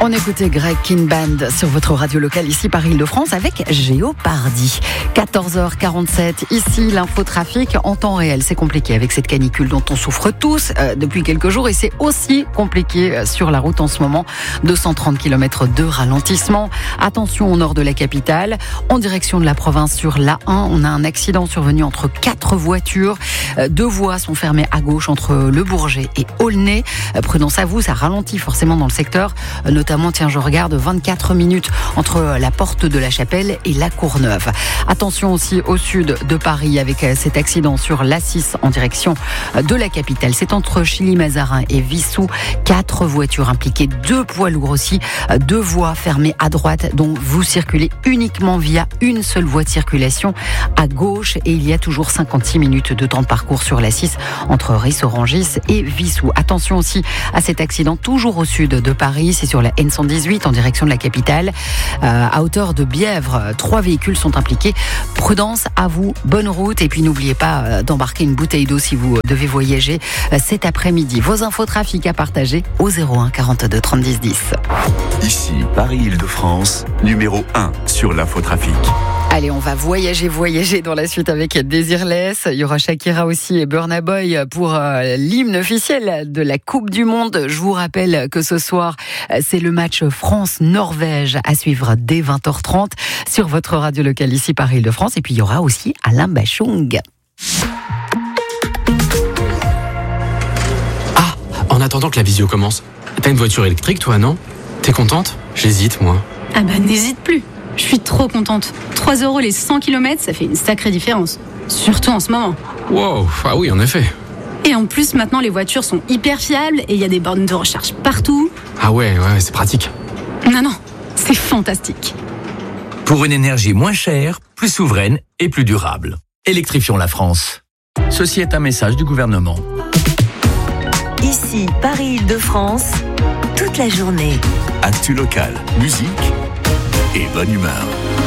On écoutait Greg Kihn Band sur votre radio locale ici par Île-de-France avec Géopardy. 14h47, ici l'infotrafic en temps réel. C'est compliqué avec cette canicule dont on souffre tous depuis quelques jours et c'est aussi compliqué sur la route en ce moment. 230 km de ralentissement. Attention au nord de la capitale, en direction de la province sur l'A1. On a un accident survenu entre 4 voitures. 2 voies sont fermées à gauche entre Le Bourget et Aulnay. Prudence à vous, ça ralentit forcément dans le secteur, notamment, tiens, je regarde, 24 minutes entre la porte de la Chapelle et la Courneuve. Attention aussi au sud de Paris avec cet accident sur l'A6 en direction de la capitale. C'est entre Chilly-Mazarin et Vissou. 4 voitures impliquées, 2 poids lourds aussi, 2 voies fermées à droite, dont vous circulez uniquement via une seule voie de circulation à gauche. Et il y a toujours 56 minutes de temps de parcours sur l'A6 entre Ris-Orangis et Vissou. Attention aussi à cet accident toujours au sud de Paris. C'est sur la N118 en direction de la capitale. À hauteur de Bièvre, 3 véhicules sont impliqués. Prudence à vous, bonne route. Et puis n'oubliez pas d'embarquer une bouteille d'eau si vous devez voyager cet après-midi. Vos infos trafic à partager au 01 42 30 10 10. Ici, Paris-Île-de-France, numéro 1 sur l'infotrafic. Allez, on va voyager dans la suite avec Désirless. Il y aura Shakira aussi et Burna Boy pour l'hymne officiel de la Coupe du Monde. Je vous rappelle que ce soir, c'est le match France-Norvège à suivre dès 20h30 sur votre radio locale ici par Île-de-France. Et puis il y aura aussi Alain Bachung. Ah, en attendant que la visio commence, t'as une voiture électrique toi, non? T'es contente? J'hésite, moi. Ah bah n'hésite plus. Je suis trop contente. 3 € les 100 km, ça fait une sacrée différence. Surtout en ce moment. Wow, ah oui, en effet. Et en plus, maintenant, les voitures sont hyper fiables et il y a des bornes de recharge partout. Ah ouais, c'est pratique. Non, c'est fantastique. Pour une énergie moins chère, plus souveraine et plus durable. Électrifions la France. Ceci est un message du gouvernement. Ici, Paris-Île-de-France, toute la journée. Actu local, musique et bonne humeur.